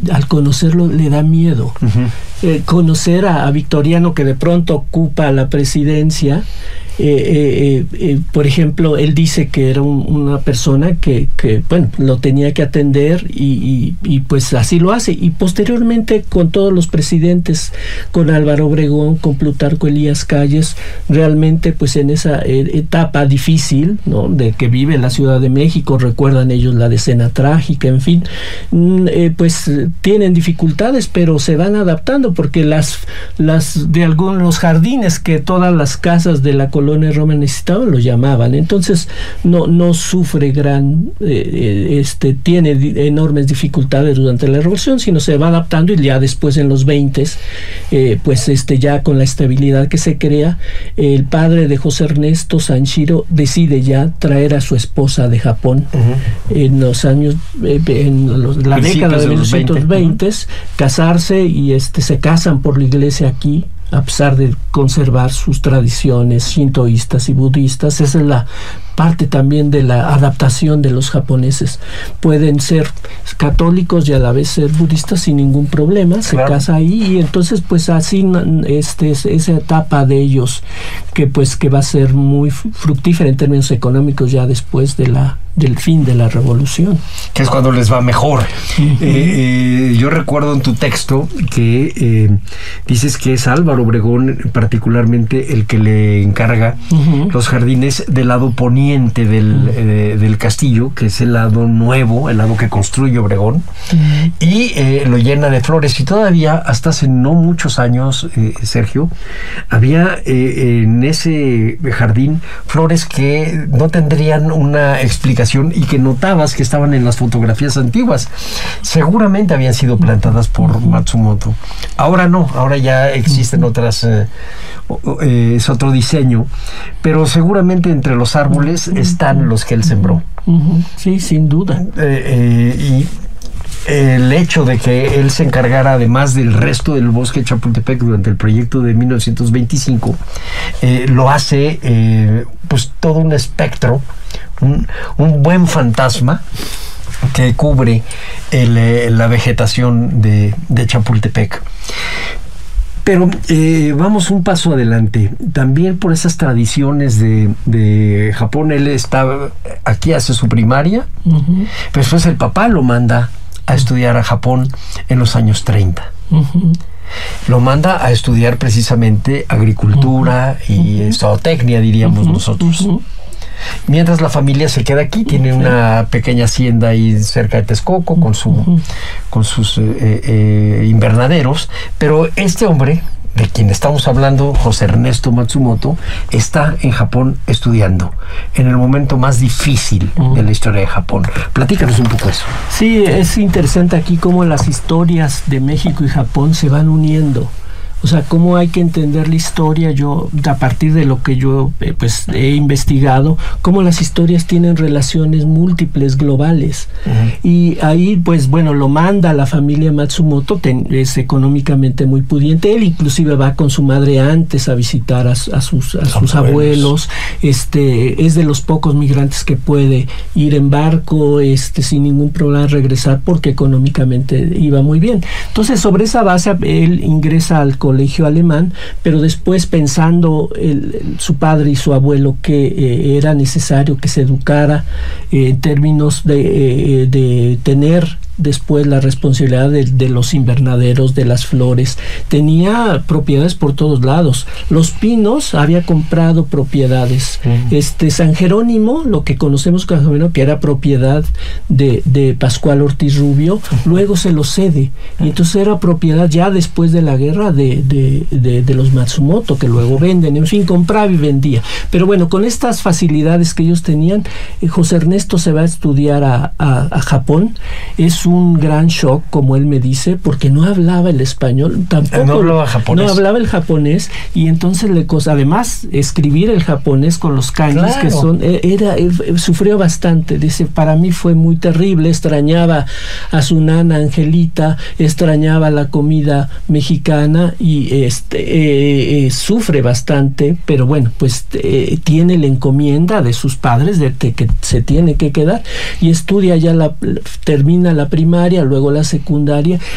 al conocerlo le da miedo. Conocer a Victoriano, que de pronto ocupa la presidencia, por ejemplo, él dice que era una persona que bueno, lo tenía que atender y pues así lo hace. Y posteriormente con todos los presidentes, con Álvaro Obregón, con Plutarco Elías Calles, realmente pues en esa etapa difícil, ¿no?, de que vive la Ciudad de México, recuerdan ellos la decena trágica, en fin, pues tienen dificultades, pero se van adaptando, porque las de algunos jardines que todas las casas de la colonia Roma necesitaban, lo llamaban. Entonces no sufre tiene enormes dificultades durante la revolución, sino se va adaptando, y ya después en los 20s, pues ya con la estabilidad que se crea, el padre de José Ernesto Sanshiro decide ya traer a su esposa de Japón en los años, la década de 1920, casarse, y se casan por la iglesia aquí, a pesar de conservar sus tradiciones shintoístas y budistas. Esa es la parte también de la adaptación de los japoneses. Pueden ser católicos y a la vez ser budistas sin ningún problema. Se casa ahí, y entonces pues así esa etapa de ellos que va a ser muy fructífera en términos económicos ya después del fin de la revolución, que es cuando les va mejor. Yo recuerdo en tu texto que dices que es Álvaro Obregón particularmente el que le encarga los jardines del lado poniente del castillo, que es el lado nuevo, el lado que construye Obregón, y lo llena de flores. Y todavía hasta hace no muchos años, Sergio, había en ese jardín flores que no tendrían una explicación y que notabas que estaban en las fotografías antiguas. Seguramente habían sido plantadas por Matsumoto. Ahora no, ahora ya existen otras, es otro diseño, pero seguramente entre los árboles están los que él sembró. Sí, sin duda. Y el hecho de que él se encargara, además del resto del bosque de Chapultepec durante el proyecto de 1925, lo hace pues todo un espectro, un buen fantasma que cubre la vegetación de Chapultepec. Pero vamos un paso adelante. También por esas tradiciones de Japón, él está aquí, hace su primaria, pero después el papá lo manda a estudiar a Japón en los años 30. Lo manda a estudiar precisamente agricultura y zootecnia, diríamos nosotros. Mientras la familia se queda aquí, tiene una pequeña hacienda ahí cerca de Texcoco con sus invernaderos, pero este hombre de quien estamos hablando, José Ernesto Matsumoto, está en Japón estudiando en el momento más difícil de la historia de Japón. Platícanos un poco eso. Sí, es interesante aquí cómo las historias de México y Japón se van uniendo. O sea, cómo hay que entender la historia. Yo, a partir de lo que yo pues he investigado, cómo las historias tienen relaciones múltiples, globales. Y ahí, pues bueno, lo manda la familia Matsumoto, es económicamente muy pudiente. Él inclusive va con su madre antes a visitar a sus abuelos. Es de los pocos migrantes que puede ir en barco sin ningún problema, regresar, porque económicamente iba muy bien. Entonces, sobre esa base, él ingresa al colegio alemán, pero después, pensando su padre y su abuelo que era necesario que se educara en términos de tener después la responsabilidad de los invernaderos, de las flores. Tenía propiedades por todos lados. Los Pinos había comprado propiedades. San Jerónimo, lo que conocemos como San Jerónimo, que era propiedad de Pascual Ortiz Rubio, luego se lo cede. Y entonces era propiedad ya después de la guerra de los Matsumoto, que luego venden. En fin, compraba y vendía. Pero bueno, con estas facilidades que ellos tenían, José Ernesto se va a estudiar a Japón. Es un gran shock, como él me dice, porque no hablaba el español, tampoco no hablaba japonés. No hablaba el japonés, y entonces además escribir el japonés con los kanjis, que son, sufrió bastante. Dice, para mí fue muy terrible, extrañaba a su nana Angelita, extrañaba la comida mexicana, y sufre bastante, pero bueno, pues tiene la encomienda de sus padres de que se tiene que quedar, y estudia ya termina la primaria, luego la secundaria,